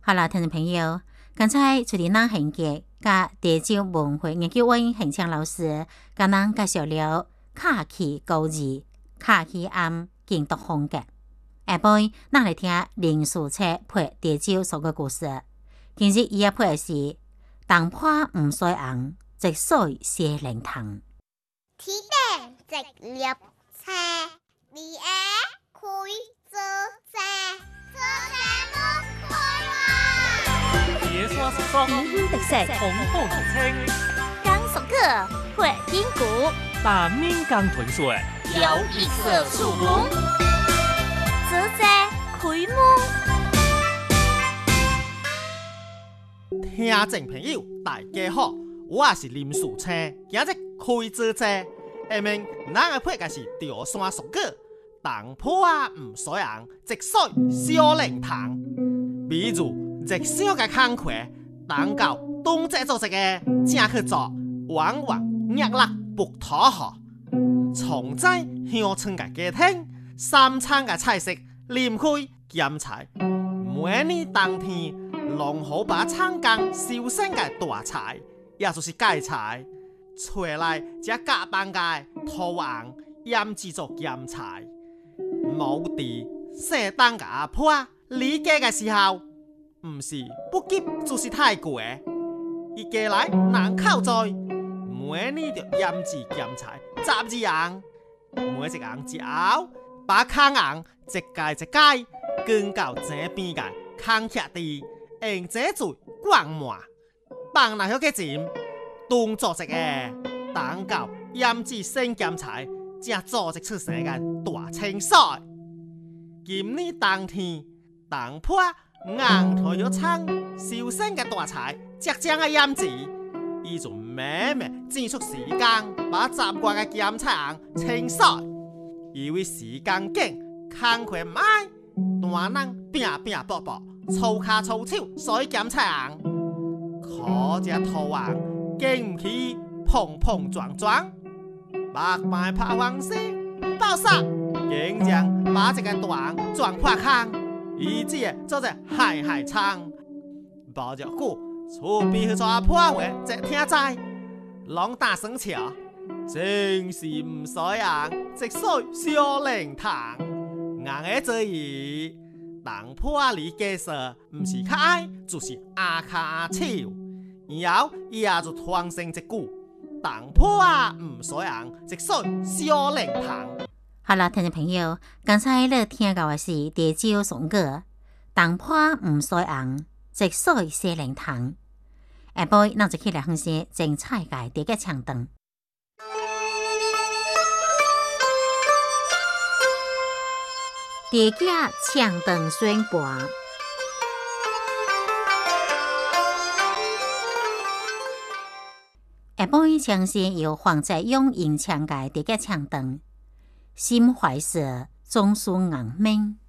好啦，听众朋友，刚才出伫咱行节甲潮州文化研究院现场老师，甲咱介绍了卡器高字、卡器暗建筑风格。下晡，咱来听林树彻配潮州所个故事。今日伊要配的是东坡唔衰红，直水西凉塘。 天顶直立车，二下开做车，做车不开啦。 野山石松， 民风特色， 红后土青， 江苏个会丁鼓， 大闽江屯水， 有一色树木，做车开幕。 听众朋友，大家好，我是林树彻，今日开做车，下面咱的配嘅是潮汕俗语，东坡唔衰红，直水小凉塘。比如直小嘅工课，当到冬节做一个正去做，往往热辣不讨好。从在乡村嘅家庭，三餐嘅菜式离开咸菜，每年冬天。农户把厂工收成嘅大菜，也就是芥菜，找来只加班嘅土红腌制作咸菜。冇伫适当嘅阿婆理解嘅时候，唔是不急就是太过。伊家来人口多，每年就腌制咸菜12样，每一样之后，把空红一界一界卷到井边嘅空屉地。用这水灌满，放入去浸，当做一个等到腌制生咸菜，才做一出世嘅大青菜。今年冬天，东坡硬头要厂收成嘅大菜，即将嘅腌制，伊就慢慢挤出时间，把习惯嘅咸菜青洗。因为时间紧，工课唔爱，大人拼拼搏搏。粗卡粗手水咸菜红，可只土红经唔起碰碰撞撞，白白拍黄丝爆杀，竟然把这个大红撞破坑，以致做只海海仓。包着句，厝边去抓破坏，只听在，龙大生桥，真是唔衰啊！直水小灵堂，硬嘅做意。东坡里假设唔是可爱，就是阿卡阿笑。然后伊也就传承一句：东坡唔衰红，直水小凉塘。 好啦，听众朋友，刚才你听到的是潮州俗语：东坡唔衰红，直水西凉塘。下晡，咱就起来分析精彩嘅第一个唱段。地家抢灯宣盘，下晡相信由黄泽勇演唱嘅地家唱灯，心怀色，总是硬命。